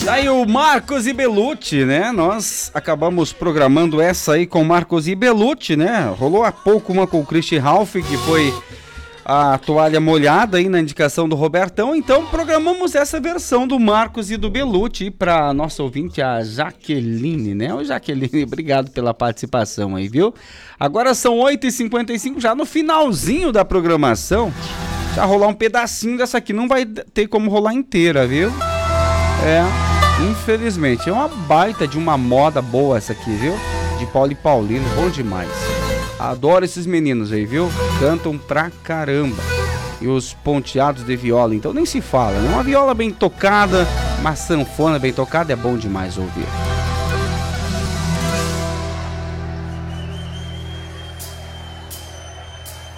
Aí o Marcos e Belucci, né? Nós acabamos programando essa aí com Marcos e Belucci, né? Rolou há pouco uma com o Christian Ralph, que foi a toalha molhada aí na indicação do Robertão. Então programamos essa versão do Marcos e do Belucci para nossa ouvinte, a Jaqueline, né? Ô Jaqueline, obrigado pela participação aí, viu? Agora são 8h55, já no finalzinho da programação. Já rolar um pedacinho dessa aqui, não vai ter como rolar inteira, viu? Infelizmente, é uma baita de uma moda boa essa aqui, viu? De Paulo e Paulino, bom demais. Adoro esses meninos aí, viu? Cantam pra caramba. E os ponteados de viola, então nem se fala, né? Uma viola bem tocada, uma sanfona bem tocada é bom demais ouvir.